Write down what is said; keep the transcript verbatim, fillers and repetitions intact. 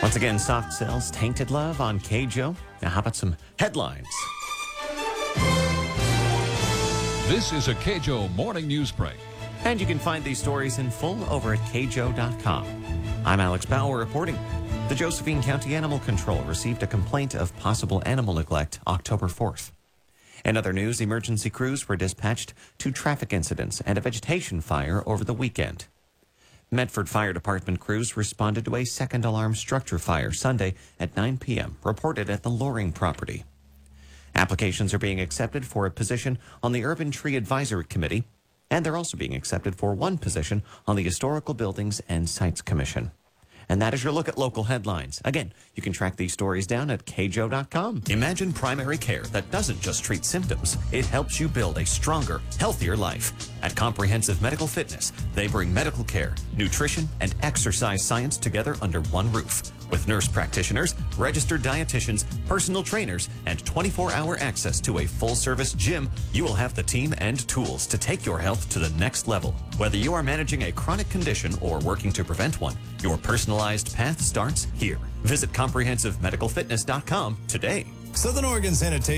Once again, Soft Cells, Tainted Love on K J O. Now, how about some headlines? This is a K J O Morning News Break. And you can find these stories in full over at K J O dot com. I'm Alex Bauer reporting. The Josephine County Animal Control received a complaint of possible animal neglect October fourth. In other news, emergency crews were dispatched to traffic incidents and a vegetation fire over the weekend. Medford Fire Department crews responded to a second alarm structure fire Sunday at nine p.m., reported at the Loring property. Applications are being accepted for a position on the Urban Tree Advisory Committee, and they're also being accepted for one position on the Historical Buildings and Sites Commission. And that is your look at local headlines. Again, you can track these stories down at K J O dot com. Imagine primary care that doesn't just treat symptoms. It helps you build a stronger, healthier life. At Comprehensive Medical Fitness, they bring medical care, nutrition, and exercise science together under one roof. With nurse practitioners, registered dietitians, personal trainers, and twenty-four hour access to a full-service gym, you will have the team and tools to take your health to the next level. Whether you are managing a chronic condition or working to prevent one, your personalized path starts here. Visit comprehensive medical fitness dot com today. Southern Oregon Sanitation